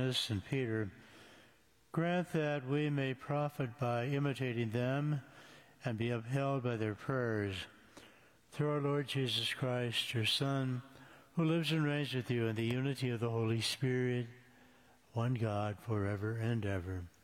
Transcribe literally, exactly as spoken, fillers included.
Thomas, and Peter, grant that we may profit by imitating them and be upheld by their prayers. Through our Lord Jesus Christ, your Son, who lives and reigns with you in the unity of the Holy Spirit, one God, forever and ever.